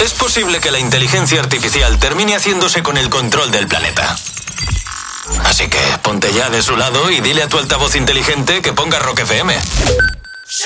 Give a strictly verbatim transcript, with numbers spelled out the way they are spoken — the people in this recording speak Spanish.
es posible que la inteligencia artificial termine haciéndose con el control del planeta. Así que ponte ya de su lado y dile a tu altavoz inteligente que ponga Rock F M.